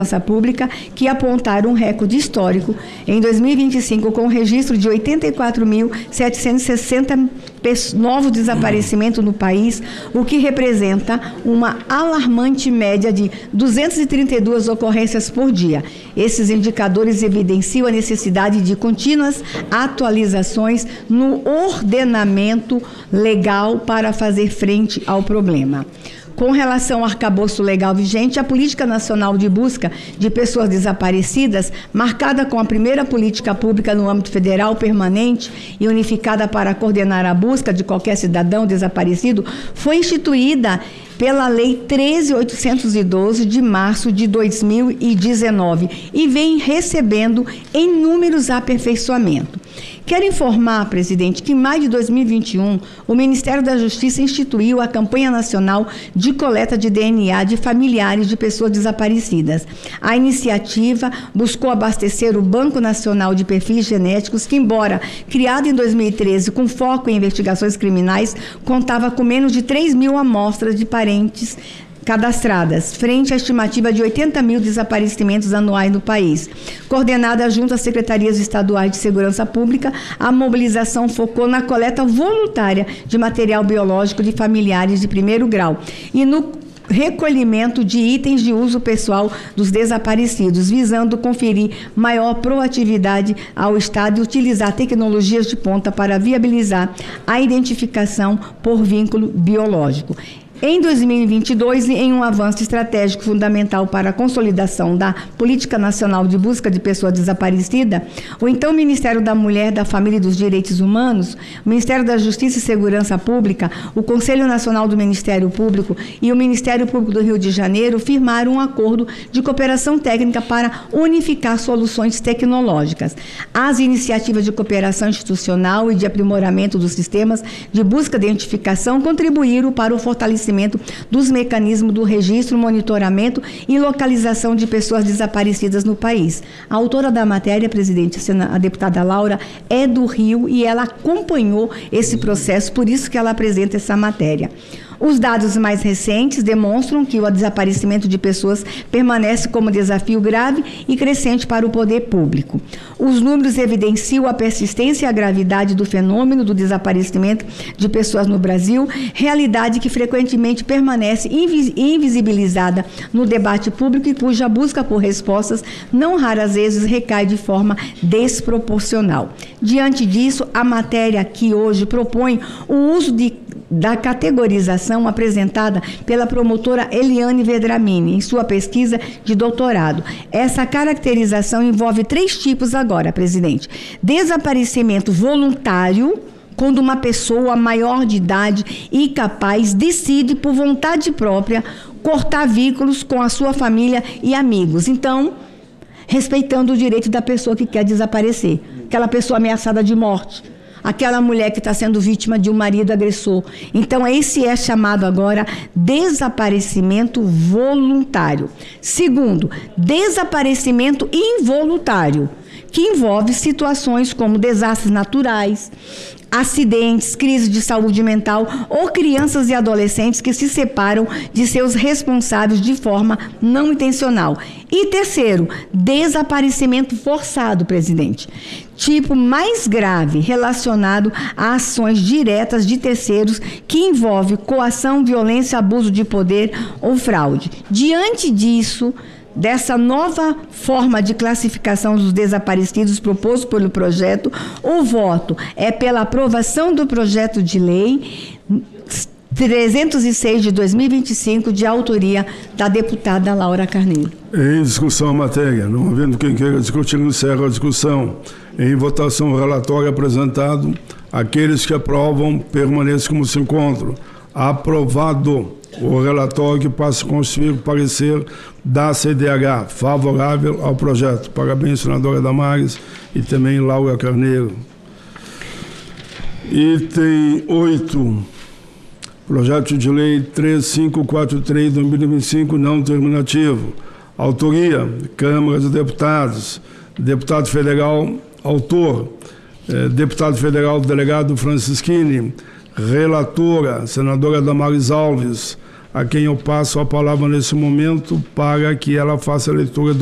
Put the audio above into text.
Pública, que apontaram um recorde histórico em 2025, com o registro de 84.760 novos desaparecimentos no país, o que representa uma alarmante média de 232 ocorrências por dia. Esses indicadores evidenciam a necessidade de contínuas atualizações no ordenamento legal para fazer frente ao problema. Com relação ao arcabouço legal vigente, a Política Nacional de Busca de Pessoas Desaparecidas, marcada com a primeira política pública no âmbito federal permanente e unificada para coordenar a busca de qualquer cidadão desaparecido, foi instituída pela Lei 13.812 de março de 2019 e vem recebendo inúmeros aperfeiçoamentos. Quero informar, presidente, que em maio de 2021, o Ministério da Justiça instituiu a campanha nacional de coleta de DNA de familiares de pessoas desaparecidas. A iniciativa buscou abastecer o Banco Nacional de Perfis Genéticos, que, embora criado em 2013 com foco em investigações criminais, contava com menos de 3.000 amostras de parentes cadastradas, frente à estimativa de 80 mil desaparecimentos anuais no país. Coordenada junto às secretarias estaduais de segurança pública, a mobilização focou na coleta voluntária de material biológico de familiares de primeiro grau e no recolhimento de itens de uso pessoal dos desaparecidos, visando conferir maior proatividade ao Estado e utilizar tecnologias de ponta para viabilizar a identificação por vínculo biológico. Em 2022, em um avanço estratégico fundamental para a consolidação da Política Nacional de Busca de Pessoa Desaparecida, o então Ministério da Mulher, da Família e dos Direitos Humanos, o Ministério da Justiça e Segurança Pública, o Conselho Nacional do Ministério Público e o Ministério Público do Rio de Janeiro firmaram um acordo de cooperação técnica para unificar soluções tecnológicas. As iniciativas de cooperação institucional e de aprimoramento dos sistemas de busca e identificação contribuíram para o fortalecimento dos mecanismos do registro, monitoramento e localização de pessoas desaparecidas no país. A autora da matéria, presidente, a deputada Laura, é do Rio e ela acompanhou esse processo, por isso que ela apresenta essa matéria. Os dados mais recentes demonstram que o desaparecimento de pessoas permanece como desafio grave e crescente para o poder público. Os números evidenciam a persistência e a gravidade do fenômeno do desaparecimento de pessoas no Brasil, realidade que frequentemente permanece invisibilizada no debate público e cuja busca por respostas, não raras vezes, recai de forma desproporcional. Diante disso, a matéria aqui hoje propõe o uso da categorização apresentada pela promotora Eliane Vedramini em sua pesquisa de doutorado. Essa caracterização envolve 3 tipos agora, presidente. Desaparecimento voluntário, quando uma pessoa maior de idade e capaz decide, por vontade própria, cortar vínculos com a sua família e amigos. Então, respeitando o direito da pessoa que quer desaparecer. Aquela pessoa ameaçada de morte. Aquela mulher que está sendo vítima de um marido agressor. Então, esse é chamado agora desaparecimento voluntário. Segundo, desaparecimento involuntário, que envolve situações como desastres naturais, acidentes, crise de saúde mental ou crianças e adolescentes que se separam de seus responsáveis de forma não intencional. E terceiro, desaparecimento forçado, presidente. Tipo mais grave, relacionado a ações diretas de terceiros que envolve coação, violência, abuso de poder ou fraude. Diante disso, dessa nova forma de classificação dos desaparecidos proposto pelo projeto, o voto é pela aprovação do projeto de lei 306 de 2025, de autoria da deputada Laura Carneiro. Em discussão a matéria, não havendo quem queira discutir, encerra a discussão. Em votação, o relatório apresentado. Aqueles que aprovam, permaneçam como se encontram. Aprovado o relatório, que passa a constituir o parecer da CDH, favorável ao projeto. Parabéns, senadora Damares, e também Laura Carneiro. Item 8. Projeto de Lei 3543 de 2025, não terminativo. Autoria, Câmara dos Deputados. Deputado Federal, autor. Deputado Federal, delegado Francisquini. Relatora, senadora Damares Alves. a quem eu passo a palavra nesse momento para que ela faça a leitura do